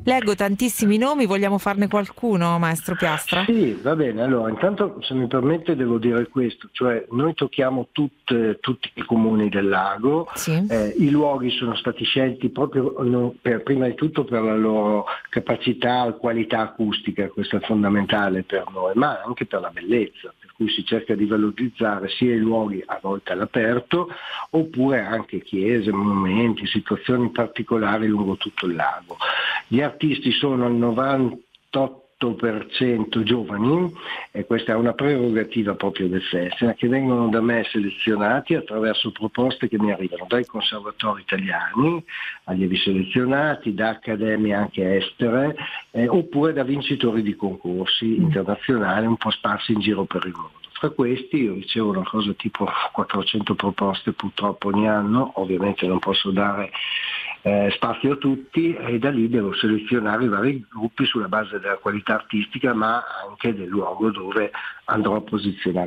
Leggo tantissimi nomi, vogliamo farne qualcuno, maestro Piastra? Sì, va bene. Allora, intanto, se mi permette, devo dire questo, cioè noi tocchiamo tutti i comuni del lago. Sì. I luoghi sono stati scelti proprio prima di tutto per la loro capacità e qualità acustica, questo è fondamentale per noi, ma anche per la bellezza, per cui si cerca di valorizzare sia i luoghi a volte all'aperto, oppure anche chiese, monumenti, situazioni particolari lungo tutto il lago. Gli artisti sono al 98% giovani, e questa è una prerogativa proprio del festival, che vengono da me selezionati attraverso proposte che mi arrivano dai conservatori italiani, allievi selezionati, da accademie anche estere, oppure da vincitori di concorsi internazionali un po' sparsi in giro per il mondo. Fra questi io ricevo una cosa tipo 400 proposte purtroppo ogni anno, ovviamente non posso dare spazio a tutti, e da lì devo selezionare i vari gruppi sulla base della qualità artistica, ma anche del luogo dove andrò a posizionare